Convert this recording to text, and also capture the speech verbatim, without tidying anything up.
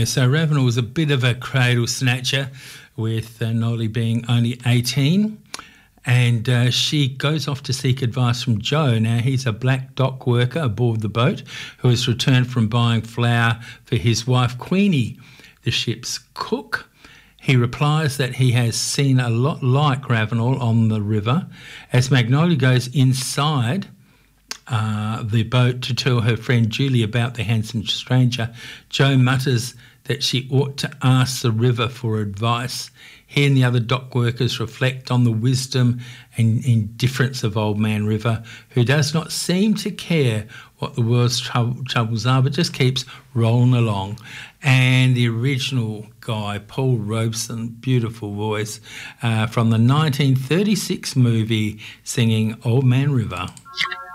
so Ravenel was a bit of a cradle snatcher, with uh, Nolly being only eighteen. And uh, she goes off to seek advice from Joe. Now, he's a black dock worker aboard the boat who has returned from buying flour for his wife, Queenie, the ship's cook. He replies that he has seen a lot like Ravenel on the river. As Magnolia goes inside uh, the boat to tell her friend Julie about the handsome stranger, Joe mutters that she ought to ask the river for advice. He and the other dock workers reflect on the wisdom and indifference of Old Man River, who does not seem to care what the world's trou- troubles are, but just keeps rolling along. And the original guy, Paul Robeson, beautiful voice, uh, from the nineteen thirty-six movie, singing Old Man River.